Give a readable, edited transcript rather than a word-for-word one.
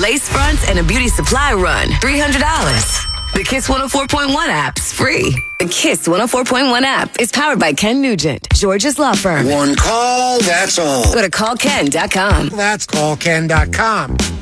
lace fronts, and a beauty supply run, $300. The Kiss 104.1 app's free. The Kiss 104.1 app is powered by Ken Nugent, George's law firm. One call, that's all. Go to callken.com. That's callken.com.